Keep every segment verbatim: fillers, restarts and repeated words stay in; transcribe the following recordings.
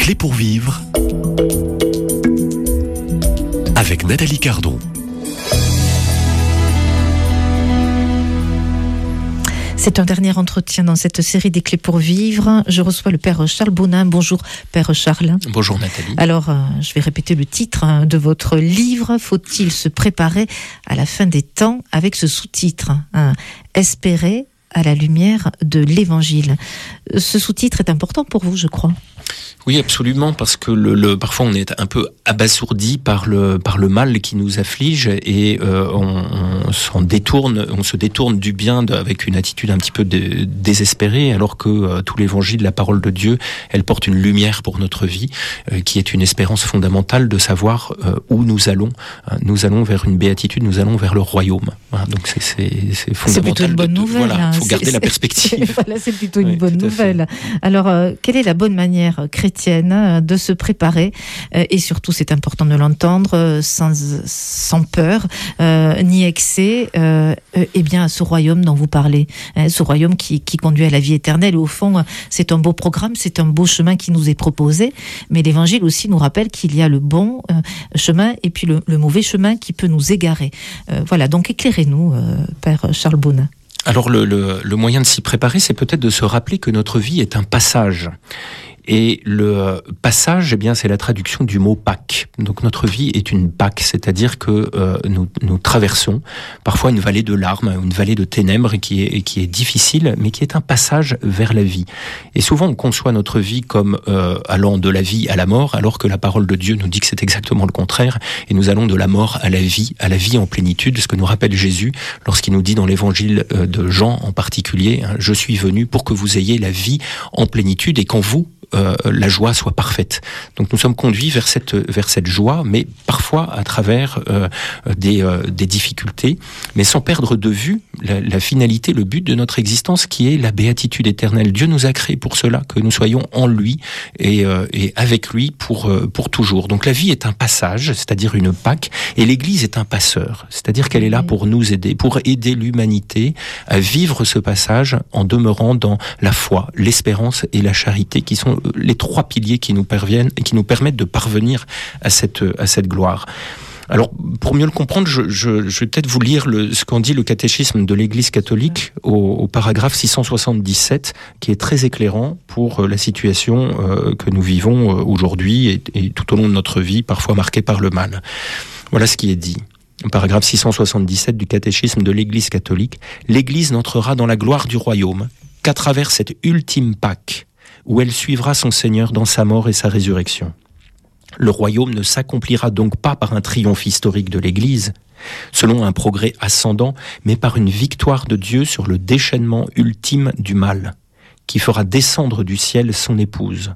clés pour vivre avec Nathalie Cardon. C'est un dernier entretien dans cette série des clés pour vivre. Je reçois le père Charles Bonin. Bonjour père Charles. Bonjour Nathalie. Alors, euh, je vais répéter le titre hein, de votre livre. Faut-il se préparer à la fin des temps avec ce sous-titre hein, Espérer à la lumière de l'Évangile. Ce sous-titre est important pour vous, je crois. Oui, absolument, parce que le, le, parfois on est un peu abasourdi par le, par le mal qui nous afflige et euh, on, on, s'en détourne, on se détourne du bien de, avec une attitude un petit peu de, désespérée, alors que euh, tout l'Évangile, la parole de Dieu, elle porte une lumière pour notre vie, euh, qui est une espérance fondamentale de savoir euh, où nous allons. Euh, nous allons vers une béatitude, nous allons vers le royaume. Voilà, donc c'est, c'est, c'est fondamental. C'est plutôt une bonne de, de, nouvelle. Voilà, il faut hein, garder c'est, la perspective. Voilà, c'est plutôt une oui, bonne nouvelle. Alors, euh, quelle est la bonne manière chrétienne de se préparer euh, et surtout, c'est important de l'entendre, euh, sans, sans peur euh, ni excès, euh, euh, eh bien, à ce royaume dont vous parlez, hein, ce royaume qui, qui conduit à la vie éternelle. Au fond, c'est un beau programme, c'est un beau chemin qui nous est proposé, mais l'Évangile aussi nous rappelle qu'il y a le bon euh, chemin et puis le, le mauvais chemin qui peut nous égarer. Euh, voilà, donc éclairez-nous, euh, père Charles Bonin. Alors le, le, le moyen de s'y préparer, c'est peut-être de se rappeler que notre vie est un passage. Et le passage, eh bien, c'est la traduction du mot Pâques. Donc notre vie est une Pâques, c'est-à-dire que euh, nous, nous traversons parfois une vallée de larmes, une vallée de ténèbres qui est, qui est difficile, mais qui est un passage vers la vie. Et souvent, on conçoit notre vie comme euh, allant de la vie à la mort, alors que la parole de Dieu nous dit que c'est exactement le contraire, et nous allons de la mort à la vie, à la vie en plénitude, ce que nous rappelle Jésus lorsqu'il nous dit dans l'évangile de Jean en particulier, hein, « Je suis venu pour que vous ayez la vie en plénitude et qu'en vous, Euh, la joie soit parfaite. » Donc nous sommes conduits vers cette vers cette joie, mais parfois à travers euh, des euh, des difficultés, mais sans perdre de vue la, la finalité, le but de notre existence, qui est la béatitude éternelle. Dieu nous a créés pour cela, que nous soyons en lui et euh, et avec lui pour euh, pour toujours. Donc la vie est un passage, c'est-à-dire une Pâque, et l'Église est un passeur, c'est-à-dire qu'elle est là pour nous aider, pour aider l'humanité à vivre ce passage en demeurant dans la foi, l'espérance et la charité, qui sont les trois piliers qui nous parviennent et qui nous permettent de parvenir à cette à cette gloire. Alors, pour mieux le comprendre, je, je, je vais peut-être vous lire le, ce qu'en dit le catéchisme de l'Église catholique au, au paragraphe six cent soixante-dix-sept, qui est très éclairant pour la situation euh, que nous vivons aujourd'hui et, et tout au long de notre vie, parfois marquée par le mal. Voilà ce qui est dit. Paragraphe six cent soixante-dix-sept du catéchisme de l'Église catholique. « L'Église n'entrera dans la gloire du royaume qu'à travers cette ultime Pâque, où elle suivra son Seigneur dans sa mort et sa résurrection. Le royaume ne s'accomplira donc pas par un triomphe historique de l'Église, selon un progrès ascendant, mais par une victoire de Dieu sur le déchaînement ultime du mal, qui fera descendre du ciel son épouse.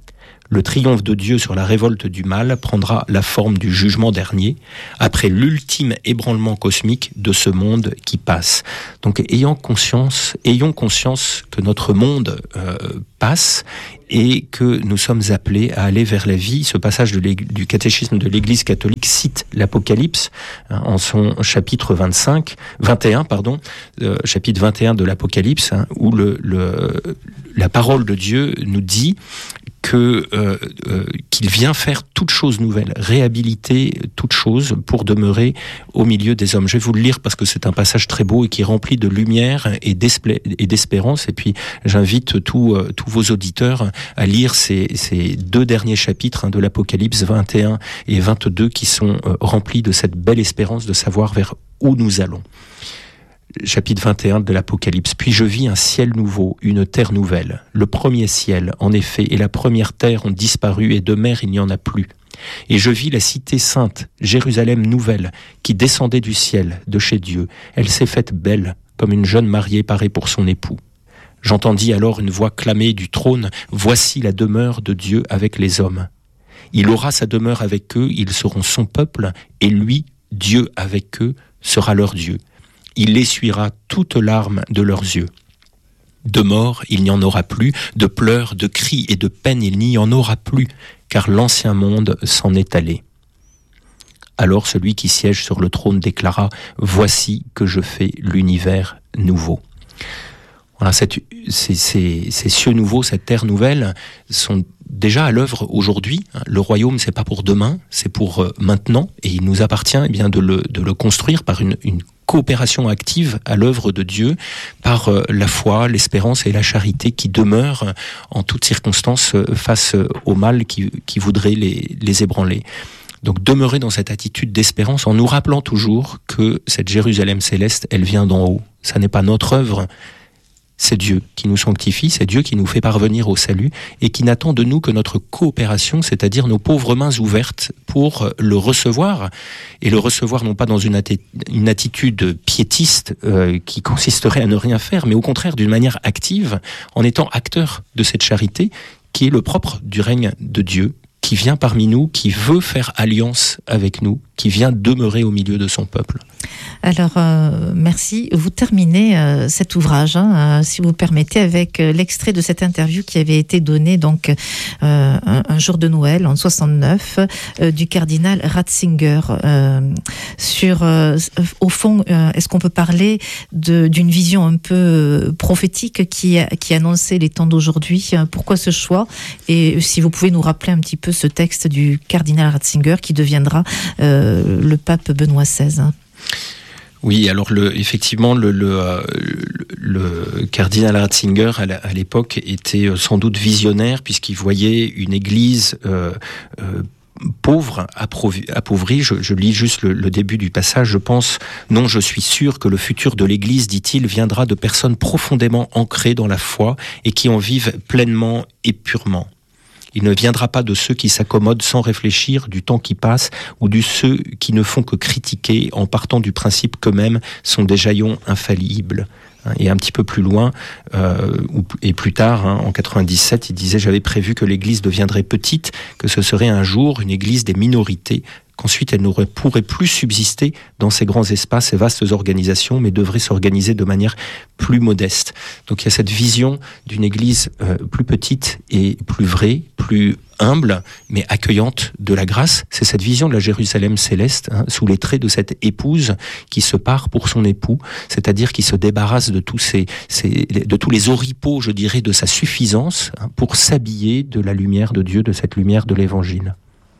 Le triomphe de Dieu sur la révolte du mal prendra la forme du jugement dernier, après l'ultime ébranlement cosmique de ce monde qui passe. » Donc, ayant conscience, ayons conscience que notre monde euh, passe et que nous sommes appelés à aller vers la vie. Ce passage de du catéchisme de l'Église catholique cite l'Apocalypse hein, en son chapitre vingt-cinq, vingt et un, pardon, euh, chapitre vingt et un de l'Apocalypse, hein, où le, le, la parole de Dieu nous dit que euh, euh, qu'il vient faire toute chose nouvelle, réhabiliter toute chose pour demeurer au milieu des hommes. Je vais vous le lire parce que c'est un passage très beau et qui est rempli de lumière et, et d'espérance. Et puis j'invite tous euh, tous vos auditeurs à lire ces, ces deux derniers chapitres hein, de l'Apocalypse vingt et un et vingt-deux qui sont euh, remplis de cette belle espérance de savoir vers où nous allons. Chapitre vingt et un de l'Apocalypse. « Puis je vis un ciel nouveau, une terre nouvelle. Le premier ciel, en effet, et la première terre ont disparu, et de mer il n'y en a plus. Et je vis la cité sainte, Jérusalem nouvelle, qui descendait du ciel, de chez Dieu. Elle s'est faite belle, comme une jeune mariée parée pour son époux. J'entendis alors une voix clamer du trône, « Voici la demeure de Dieu avec les hommes. Il aura sa demeure avec eux, ils seront son peuple, et lui, Dieu avec eux, sera leur Dieu. Il essuiera toute larme de leurs yeux. De mort, il n'y en aura plus, de pleurs, de cris et de peine, il n'y en aura plus, car l'ancien monde s'en est allé. » Alors celui qui siège sur le trône déclara « Voici que je fais l'univers nouveau. » Voilà, cette, ces, ces, ces cieux nouveaux, cette terre nouvelle sont déjà à l'œuvre aujourd'hui. Le royaume, c'est pas pour demain, c'est pour euh, maintenant, et il nous appartient eh bien de le de le construire par une une coopération active à l'œuvre de Dieu, par euh, la foi, l'espérance et la charité qui demeurent en toutes circonstances euh, face euh, au mal qui qui voudrait les les ébranler. Donc demeurer dans cette attitude d'espérance en nous rappelant toujours que cette Jérusalem céleste, elle vient d'en haut. Ça n'est pas notre œuvre, c'est Dieu qui nous sanctifie, c'est Dieu qui nous fait parvenir au salut et qui n'attend de nous que notre coopération, c'est-à-dire nos pauvres mains ouvertes pour le recevoir. Et le recevoir non pas dans une, atti- une attitude piétiste euh, qui consisterait à ne rien faire, mais au contraire d'une manière active, en étant acteur de cette charité qui est le propre du règne de Dieu, qui vient parmi nous, qui veut faire alliance avec nous, qui vient demeurer au milieu de son peuple. Alors, euh, merci. Vous terminez euh, cet ouvrage, hein, euh, si vous permettez, avec euh, l'extrait de cette interview qui avait été donnée donc, euh, un, un jour de Noël, en soixante-neuf, euh, du cardinal Ratzinger. Euh, sur, euh, au fond, euh, est-ce qu'on peut parler de, d'une vision un peu prophétique qui, qui annonçait les temps d'aujourd'hui? Pourquoi ce choix? Et si vous pouvez nous rappeler un petit peu ce texte du cardinal Ratzinger qui deviendra euh, le pape Benoît seize. Oui, alors le, effectivement, le, le, le, le cardinal Ratzinger, à, la, à l'époque, était sans doute visionnaire, puisqu'il voyait une église euh, euh, pauvre, appauvrie. Je, je lis juste le, le début du passage. Je pense, non, je suis sûr que le futur de l'église, dit-il, viendra de personnes profondément ancrées dans la foi et qui en vivent pleinement et purement. Il ne viendra pas de ceux qui s'accommodent sans réfléchir du temps qui passe ou de ceux qui ne font que critiquer en partant du principe qu'eux-mêmes sont des jaillons infaillibles. Et un petit peu plus loin, euh, et plus tard, hein, en quatre-vingt-dix-sept, il disait « J'avais prévu que l'Église deviendrait petite, que ce serait un jour une Église des minorités, qu'ensuite elle ne pourrait plus subsister dans ces grands espaces et vastes organisations, mais devrait s'organiser de manière plus modeste. » Donc il y a cette vision d'une Église euh, plus petite et plus vraie, plus humble, mais accueillante de la grâce. C'est cette vision de la Jérusalem céleste, hein, sous les traits de cette épouse qui se part pour son époux, c'est-à-dire qui se débarrasse de tous ces, ces de tous les oripeaux, je dirais, de sa suffisance, hein, pour s'habiller de la lumière de Dieu, de cette lumière de l'Évangile.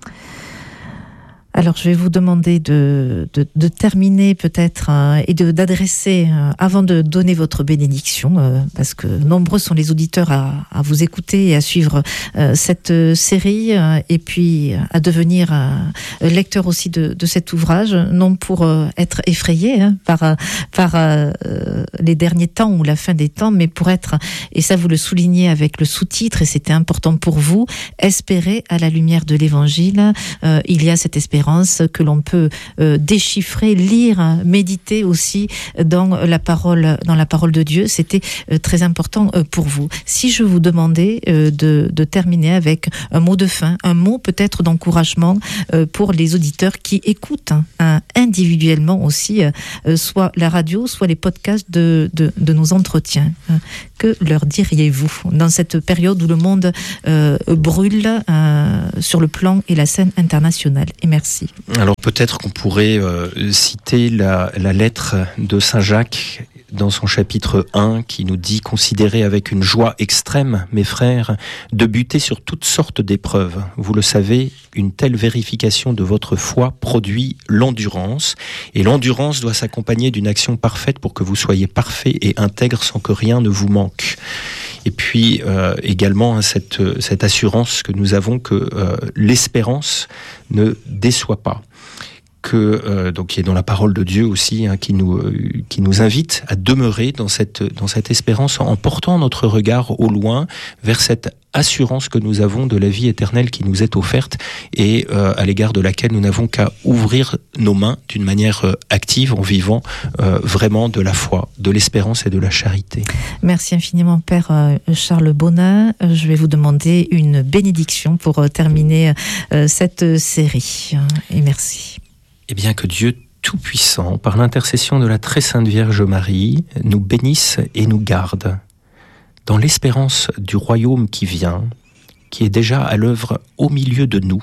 Alors, je vais vous demander de, de, de terminer peut-être euh, et de, d'adresser, euh, avant de donner votre bénédiction, euh, parce que nombreux sont les auditeurs à, à vous écouter et à suivre euh, cette série, euh, et puis à devenir euh, lecteur aussi de, de cet ouvrage, non pour euh, être effrayé hein, par, par euh, les derniers temps ou la fin des temps, mais pour être, et ça vous le soulignez avec le sous-titre, et c'était important pour vous, espérer à la lumière de l'Évangile. Euh, il y a cette espérance que l'on peut euh, déchiffrer, lire, méditer aussi dans la parole, dans la parole de Dieu. C'était euh, très important euh, pour vous. Si je vous demandais euh, de, de terminer avec un mot de fin, un mot peut-être d'encouragement euh, pour les auditeurs qui écoutent hein, individuellement aussi, euh, soit la radio, soit les podcasts de, de, de nos entretiens. Hein. Que leur diriez-vous dans cette période où le monde euh, brûle euh, sur le plan et la scène internationale? Et merci. Alors peut-être qu'on pourrait euh, citer la, la lettre de Saint Jacques dans son chapitre un qui nous dit « Considérez avec une joie extrême, mes frères, de buter sur toutes sortes d'épreuves. Vous le savez, une telle vérification de votre foi produit l'endurance, et l'endurance doit s'accompagner d'une action parfaite pour que vous soyez parfait et intègre sans que rien ne vous manque. » Et puis euh, également hein, cette, cette assurance que nous avons que euh, l'espérance ne déçoit pas. Que euh, donc qui est dans la parole de Dieu aussi, hein, qui nous euh, qui nous invite à demeurer dans cette dans cette espérance en portant notre regard au loin vers cette assurance que nous avons de la vie éternelle qui nous est offerte et euh, à l'égard de laquelle nous n'avons qu'à ouvrir nos mains d'une manière euh, active en vivant euh, vraiment de la foi, de l'espérance et de la charité. Merci infiniment, Père euh, Charles Bonin. Je vais vous demander une bénédiction pour euh, terminer euh, cette série. Et merci. Eh bien, que Dieu Tout-Puissant, par l'intercession de la très sainte Vierge Marie, nous bénisse et nous garde dans l'espérance du royaume qui vient, qui est déjà à l'œuvre au milieu de nous,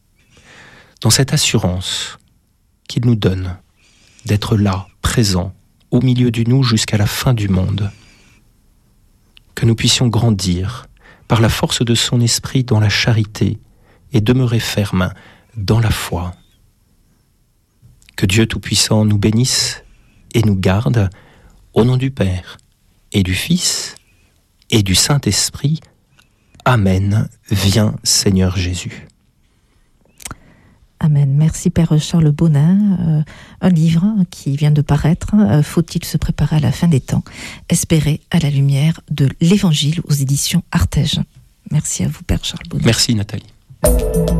dans cette assurance qu'il nous donne d'être là, présent, au milieu de nous jusqu'à la fin du monde. Que nous puissions grandir par la force de son esprit dans la charité et demeurer ferme dans la foi. Que Dieu Tout-Puissant nous bénisse et nous garde, au nom du Père et du Fils et du Saint-Esprit. Amen. Viens, Seigneur Jésus. Amen. Merci Père Charles Bonin. Euh, un livre qui vient de paraître, euh, Faut-il se préparer à la fin des temps? Espérer à la lumière de l'Évangile aux éditions Artege. Merci à vous Père Charles Bonin. Merci Nathalie.